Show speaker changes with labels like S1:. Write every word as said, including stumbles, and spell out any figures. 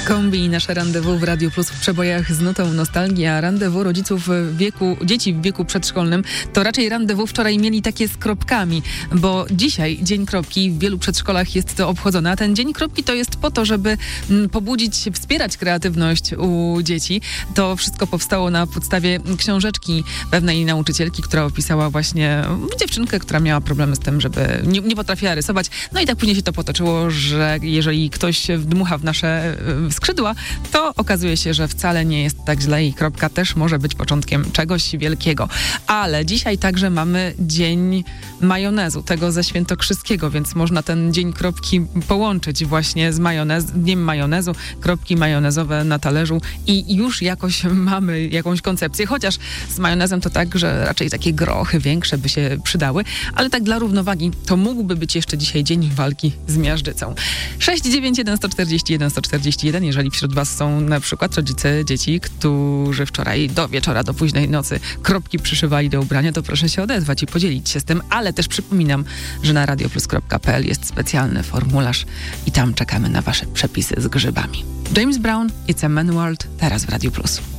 S1: Kombi i nasze rendezvous w Radiu Plus w przebojach z nutą nostalgii, a rendezvous rodziców w wieku, dzieci w wieku przedszkolnym to raczej rendezvous wczoraj mieli takie z kropkami, bo dzisiaj Dzień Kropki w wielu przedszkolach jest to obchodzone, a ten Dzień Kropki to jest po to, żeby m, pobudzić, wspierać kreatywność u dzieci. To wszystko powstało na podstawie książeczki pewnej nauczycielki, która opisała właśnie dziewczynkę, która miała problemy z tym, żeby nie, nie potrafiła rysować. No i tak później się to potoczyło, że jeżeli ktoś dmucha w nasze skrzydła, to okazuje się, że wcale nie jest tak źle i kropka też może być początkiem czegoś wielkiego. Ale dzisiaj także mamy Dzień Majonezu, tego ze świętokrzyskiego, więc można ten Dzień Kropki połączyć właśnie z majonez, Dniem Majonezu, kropki majonezowe na talerzu i już jakoś mamy jakąś koncepcję, chociaż z majonezem to tak, że raczej takie grochy większe by się przydały, ale tak dla równowagi to mógłby być jeszcze dzisiaj Dzień Walki z Miażdżycą. sześć dziewięć jeden sto czterdzieści jeden sto czterdzieści jeden, jeżeli wśród was są na przykład rodzice dzieci, którzy wczoraj do wieczora, do późnej nocy kropki przyszywali do ubrania, to proszę się odezwać i podzielić się z tym, ale też przypominam, że na radioplus kropka p l jest specjalny formularz i tam czekamy na wasze przepisy z grzybami. James Brown, It's a Man World, teraz w Radiu Plus.